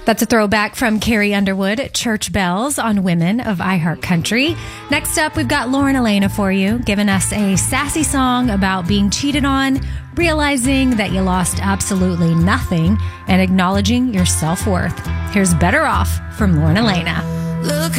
That's a throwback from Carrie Underwood, Church Bells on Women of iHeart Country. Next up, we've got Lauren Elena for you, giving us a sassy song about being cheated on, realizing that you lost absolutely nothing, and acknowledging your self-worth. Here's Better Off from Lauren Elena. Look